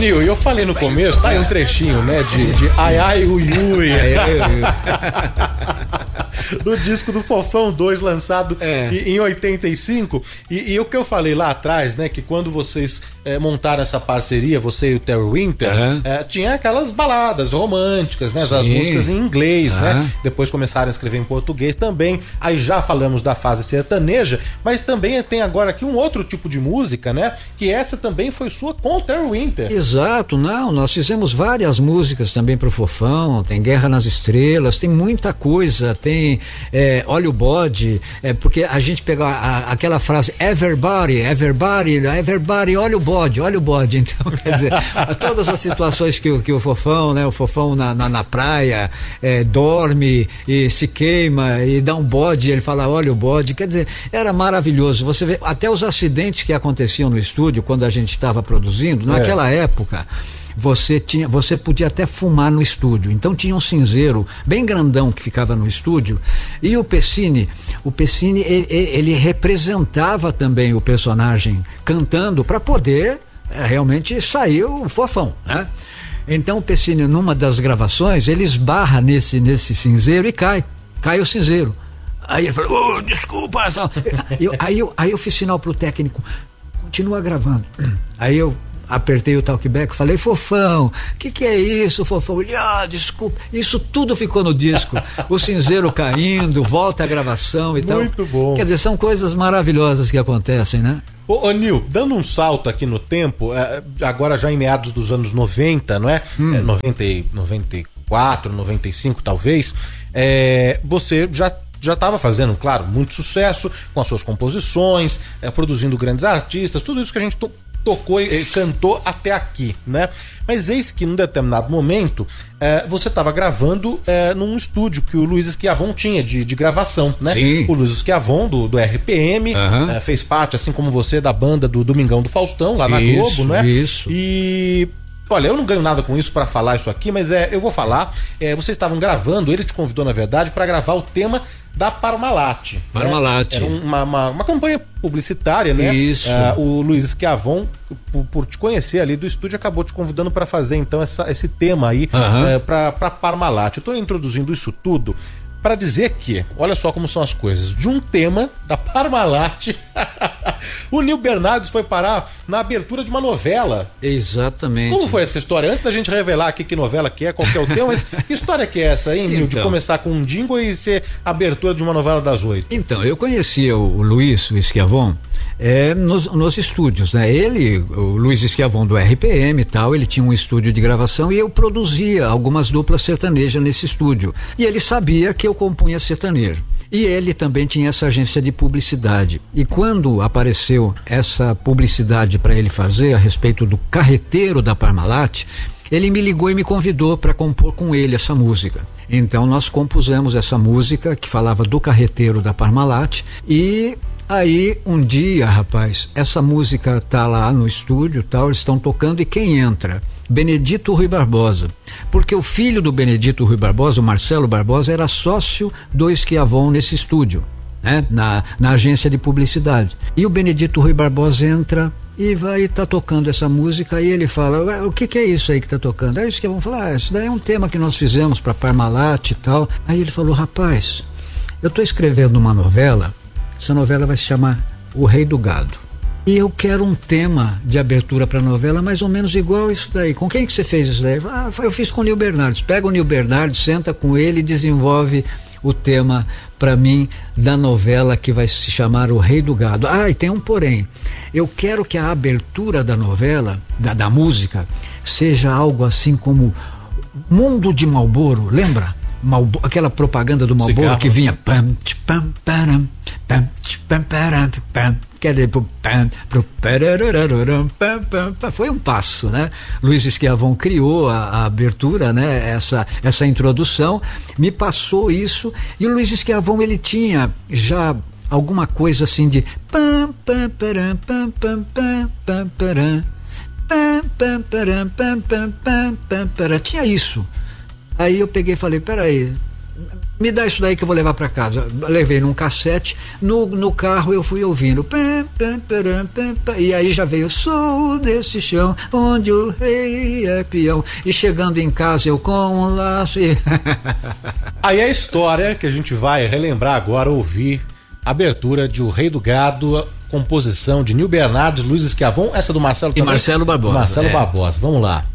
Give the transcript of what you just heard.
Nil, eu falei no começo, tá aí um trechinho, né, de Ai Ai Ui Ui. Do disco do Fofão 2, lançado em 85. E o que eu falei lá atrás, né, que quando vocês montaram essa parceria, você e o Terry Winter, tinha aquelas baladas românticas, né, as músicas em inglês, né, depois começaram a escrever em português também. Aí já falamos da fase sertaneja, mas também tem agora aqui um outro tipo de música, né, que essa também foi sua com o Terry Winter. Exato, nós fizemos várias músicas também pro Fofão, tem Guerra nas Estrelas, tem muita coisa, tem Olha o Bode, porque a gente pega aquela frase everybody, olha o bode, então quer dizer, todas as situações que o Fofão, né, o Fofão na praia, dorme e se queima e dá um bode, ele fala olha o bode, quer dizer, era maravilhoso, você vê, até os acidentes que aconteciam no estúdio quando a gente estava produzindo, naquela época, você podia até fumar no estúdio, então tinha um cinzeiro bem grandão que ficava no estúdio, e o Pessini ele representava também o personagem cantando para poder realmente sair o Fofão, né? Então o Pessini, numa das gravações, ele esbarra nesse cinzeiro e cai o cinzeiro. Aí ele falou, desculpa. Aí eu fiz sinal pro técnico, continua gravando. Aí eu apertei o talkback e falei, Fofão, que é isso, Fofão? Ele, desculpa, isso tudo ficou no disco, o cinzeiro caindo, volta a gravação e tal. Muito bom. Quer dizer, são coisas maravilhosas que acontecem, né? Ô Nil, dando um salto aqui no tempo, agora já em meados dos anos 90, não é? 94, 95 talvez, você já estava fazendo, claro, muito sucesso com as suas composições, produzindo grandes artistas, tudo isso que a gente tocou e cantou até aqui, né? Mas eis que num determinado momento você estava gravando num estúdio que o Luiz Schiavon tinha de gravação, né? Sim. O Luiz Schiavon do RPM fez parte, assim como você, da banda do Domingão do Faustão lá na Globo, né? Isso. E olha, eu não ganho nada com isso para falar isso aqui, mas eu vou falar. Vocês estavam gravando, ele te convidou na verdade para gravar o tema da Parmalat. Parmalat. Né? Era uma campanha publicitária, né? Isso. O Luiz Schiavon, por te conhecer ali do estúdio, acabou te convidando para fazer então esse tema aí para Parmalat. Eu tô introduzindo isso tudo para dizer que, olha só como são as coisas, de um tema da Parmalat, o Nil Bernardes foi parar na abertura de uma novela. Exatamente. Como foi essa história? Antes da gente revelar aqui que novela que qual que é o tema, mas que história que é essa, hein, Nil? De começar com um jingle e ser abertura de uma novela das 8. Então, eu conhecia o Luiz Schiavon nos estúdios, né? O Luiz Schiavon do RPM e tal, ele tinha um estúdio de gravação e eu produzia algumas duplas sertanejas nesse estúdio. E ele sabia que eu compunha sertanejo. E ele também tinha essa agência de publicidade. E quando apareceu essa publicidade para ele fazer a respeito do carreteiro da Parmalat, ele me ligou e me convidou para compor com ele essa música. Então nós compusemos essa música que falava do carreteiro da Parmalat. E aí um dia, rapaz, essa música tá lá no estúdio, tal, eles estão tocando e quem entra? Benedito Rui Barbosa, porque o filho do Benedito Rui Barbosa, o Marcelo Barbosa, era sócio do Schiavon nesse estúdio, né? Na agência de publicidade. E o Benedito Rui Barbosa entra e tá tocando essa música e ele fala, o que é isso aí que tá tocando? Aí o Schiavon fala, isso daí é um tema que nós fizemos para Parmalat e tal. Aí ele falou, rapaz, eu tô escrevendo uma novela, essa novela vai se chamar O Rei do Gado. E eu quero um tema de abertura para a novela mais ou menos igual isso daí. Com quem que você fez isso daí? Eu fiz com o Nil Bernardes. Pega o Nil Bernardes, senta com ele e desenvolve o tema para mim da novela que vai se chamar O Rei do Gado. E tem um porém. Eu quero que a abertura da novela, da música, seja algo assim como Mundo de Marlboro, lembra? Aquela propaganda do Marlboro Cigarro. Que vinha pam, pam, param, pam, pam, param, pam, foi um passo, né? Luiz Schiavon criou a abertura, né? Essa introdução, me passou isso, e o Luiz Schiavon ele tinha já alguma coisa assim de pam pam param pam pam pam pam param pam pam param pam pam pam pam param, tinha isso. Aí eu peguei e falei, peraí, me dá isso daí que eu vou levar para casa. Levei num cassete, no carro eu fui ouvindo. E aí já veio, sou desse chão onde o rei é peão. E chegando em casa eu com um laço e... Aí a história que a gente vai relembrar agora, ouvir a abertura de O Rei do Gado, composição de Nil Bernardes, Luiz Schiavon, essa do Marcelo também. E Marcelo Barbosa. Marcelo Barbosa, vamos lá.